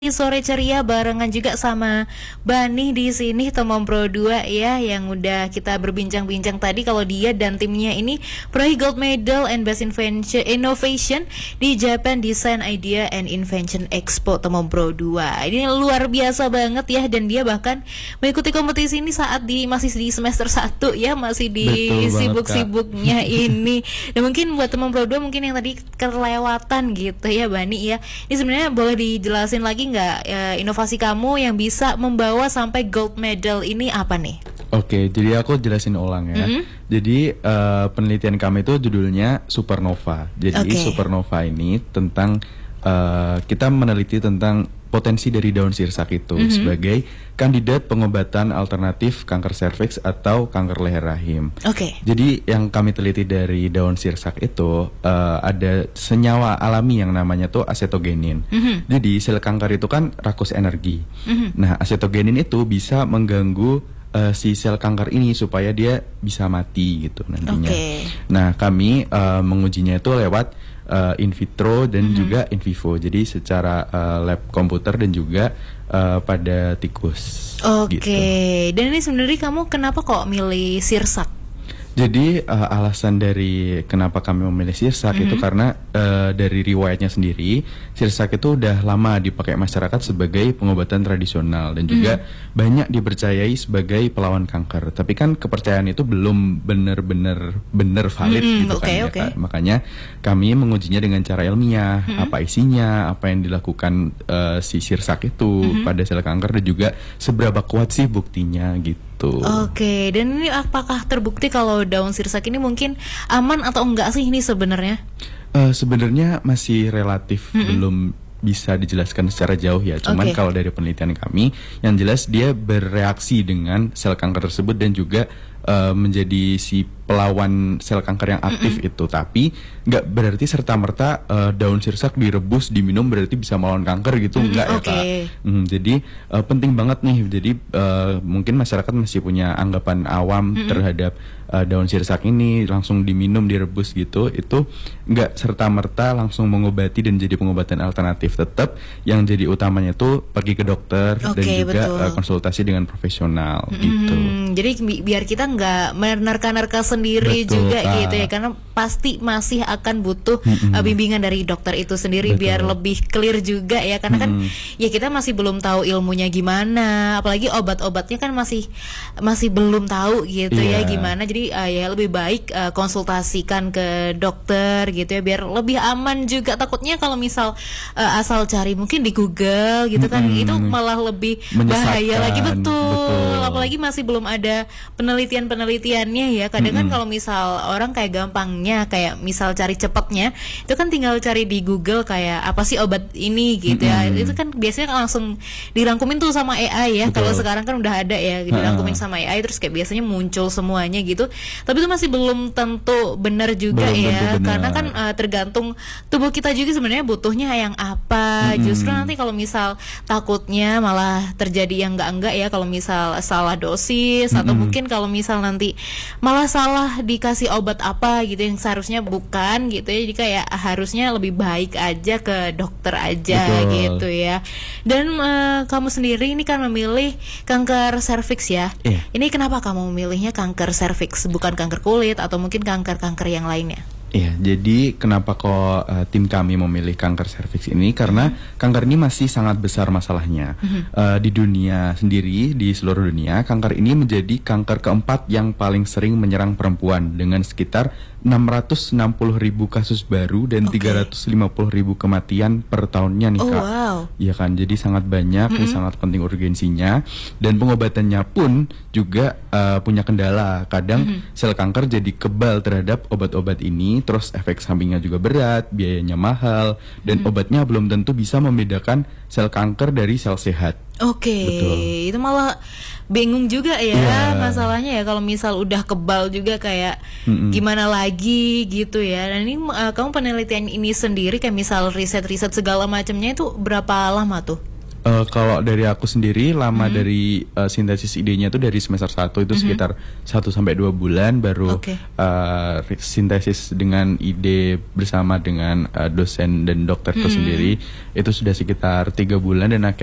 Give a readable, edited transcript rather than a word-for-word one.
Sore ceria barengan juga sama Bani di sini Tomom Pro 2 ya, yang udah kita berbincang-bincang tadi kalau dia dan timnya ini peraih gold medal and best innovation di Japan Design Idea and Invention Expo Tomom Pro 2. Ini luar biasa banget ya, dan dia bahkan mengikuti kompetisi ini saat masih di semester 1 ya, masih di sibuk-sibuknya ini. Dan mungkin buat Tomom Pro 2 mungkin yang tadi kelewatan gitu ya Bani ya. Ini sebenarnya boleh dijelasin lagi nggak inovasi kamu yang bisa membawa sampai gold medal ini apa nih? Oke, jadi aku jelasin ulang ya. Jadi penelitian kami itu judulnya Supernova. Jadi Supernova ini tentang kita meneliti tentang potensi dari daun sirsak itu sebagai kandidat pengobatan alternatif kanker serviks atau kanker leher rahim. Jadi yang kami teliti dari daun sirsak itu ada senyawa alami yang namanya tuh acetogenin. Jadi sel kanker itu kan rakus energi. Nah, acetogenin itu bisa mengganggu si sel kanker ini supaya dia bisa mati gitu nantinya. Nah, kami mengujinya itu lewat in vitro dan juga in vivo. Jadi secara lab komputer dan juga pada tikus. Gitu. Dan ini sebenarnya kamu kenapa kok milih sirsak? Jadi alasan dari kenapa kami memilih sirsak itu karena dari riwayatnya sendiri, sirsak itu udah lama dipakai masyarakat sebagai pengobatan tradisional dan juga banyak dipercayai sebagai pelawan kanker. Tapi kan kepercayaan itu belum benar-benar valid gitu kan. Makanya kami mengujinya dengan cara ilmiah, apa isinya, apa yang dilakukan si sirsak itu pada sel kanker dan juga seberapa kuat sih buktinya gitu. Dan ini apakah terbukti kalau daun sirsak ini mungkin aman atau enggak sih ini sebenarnya? Sebenarnya masih relatif belum bisa dijelaskan secara jauh ya. Cuman kalau dari penelitian kami, yang jelas dia bereaksi dengan sel kanker tersebut dan juga menjadi si pelawan sel kanker yang aktif itu. Tapi nggak berarti serta-merta daun sirsak direbus, diminum berarti bisa melawan kanker gitu, enggak ya Kak. Jadi penting banget nih. Jadi mungkin masyarakat masih punya anggapan awam terhadap daun sirsak ini langsung diminum, direbus gitu. Itu nggak serta-merta langsung mengobati dan jadi pengobatan alternatif. Tetap yang jadi utamanya tuh pergi ke dokter dan juga konsultasi dengan profesional gitu. Jadi biar kita nggak menerka-nerka sendiri juga gitu ya, karena pasti masih akan butuh bimbingan dari dokter itu sendiri biar lebih clear juga ya, karena kan ya kita masih belum tahu ilmunya gimana, apalagi obat-obatnya kan masih belum tahu gitu ya gimana. Jadi ya lebih baik konsultasikan ke dokter gitu ya biar lebih aman juga. Takutnya kalau misal asal cari mungkin di Google gitu kan, itu malah lebih bahaya lagi. Betul. Apalagi masih belum ada penelitiannya ya. Kadang kan kalau misal orang kayak gampangnya kayak misal cari cepetnya itu kan tinggal cari di Google kayak apa sih obat ini gitu ya. Itu kan biasanya langsung dirangkumin tuh sama AI ya. Kalau sekarang kan udah ada ya dirangkumin sama AI, terus kayak biasanya muncul semuanya gitu. Tapi itu masih belum tentu benar juga karena kan tergantung tubuh kita juga sebenarnya butuhnya yang apa. Justru nanti kalau misal takutnya malah terjadi yang enggak ya, kalau misal salah dosis atau mungkin kalau misal nanti malah salah dikasih obat apa gitu yang seharusnya bukan gitu ya. Jadi kayak harusnya lebih baik aja ke dokter aja gitu ya. Dan kamu sendiri ini kan memilih kanker serviks ya. Ini kenapa kamu memilihnya kanker serviks, bukan kanker kulit atau mungkin kanker-kanker yang lainnya? Iya, jadi kenapa kok tim kami memilih kanker serviks ini? Karena kanker ini masih sangat besar masalahnya. Di dunia sendiri, di seluruh dunia, kanker ini menjadi kanker keempat yang paling sering menyerang perempuan dengan sekitar 660.000 kasus baru dan 350.000 kematian per tahunnya nih Kak. Iya kan, jadi sangat banyak, ini sangat penting urgensinya. Dan pengobatannya pun juga punya kendala. Kadang sel kanker jadi kebal terhadap obat-obat ini, terus efek sampingnya juga berat, biayanya mahal, dan obatnya belum tentu bisa membedakan sel kanker dari sel sehat. Itu malah bingung juga ya masalahnya ya, kalau misal udah kebal juga kayak gimana lagi gitu ya. Dan ini kamu penelitian ini sendiri kayak misal riset-riset segala macamnya itu berapa lama tuh? Kalau dari aku sendiri lama dari sintesis idenya itu dari semester 1 itu sekitar 1 sampai 2 bulan baru sintesis dengan ide bersama dengan dosen dan dokter itu sendiri itu sudah sekitar 3 bulan dan